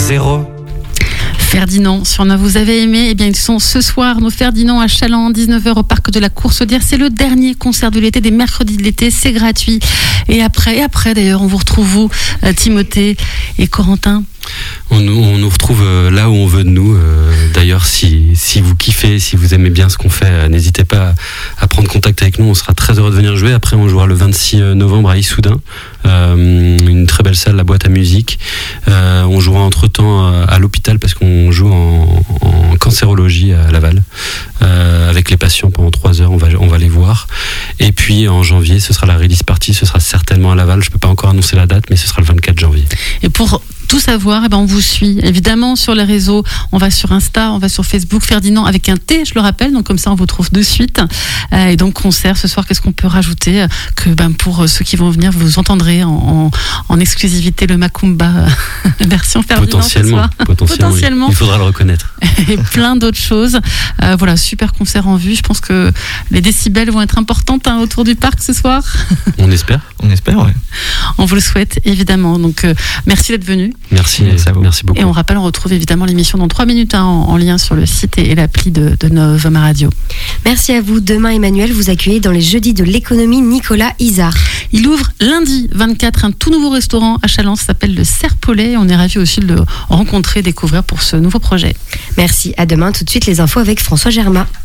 0. Ferdinand, sur Nov, vous avez aimé, eh bien ils sont ce soir, nos Ferdinand à Chaland, 19h au parc de la Course-Audière. C'est le dernier concert de l'été, des mercredis de l'été, c'est gratuit. Et après d'ailleurs, on vous retrouve vous, Timothée et Corentin. On nous retrouve là où on veut de nous. D'ailleurs, si vous kiffez, si vous aimez bien ce qu'on fait, n'hésitez pas à prendre contact avec nous. On sera très heureux de venir jouer. Après, on jouera le 26 novembre à Issoudun, une très belle salle, la boîte à musique. On jouera entre-temps à l'hôpital parce qu'on joue en cancérologie à Laval avec les patients pendant 3 heures. On va les voir. Et puis en janvier, ce sera la release party. Ce sera certainement à Laval. Je peux pas encore annoncer la date, mais ce sera le 24 janvier. Et pour tout savoir, on vous suit évidemment sur les réseaux. On va sur Insta, on va sur Facebook. Ferdinand avec un T, je le rappelle. Donc comme ça, on vous trouve de suite. Et donc concert ce soir. Qu'est-ce qu'on peut rajouter que pour ceux qui vont venir, vous entendrez en exclusivité le Macumba version Ferdinand ce soir. Potentiellement. Oui. Il faudra le reconnaître. Et plein d'autres choses. Voilà, super concert en vue. Je pense que les décibels vont être importantes autour du parc ce soir. On espère, ouais. On vous le souhaite évidemment. Donc merci d'être venu. Merci beaucoup. Et on rappelle, on retrouve évidemment l'émission dans 3 minutes en lien sur le site et l'appli de Nov Ma Radio. Merci à vous. Demain, Emmanuel, vous accueillez dans les Jeudis de l'économie Nicolas Isard. Il ouvre lundi 24 un tout nouveau restaurant à Châlons, ça s'appelle le Serpolet. On est ravis aussi de le rencontrer, découvrir pour ce nouveau projet. Merci. À demain. Tout de suite, les infos avec François Germain.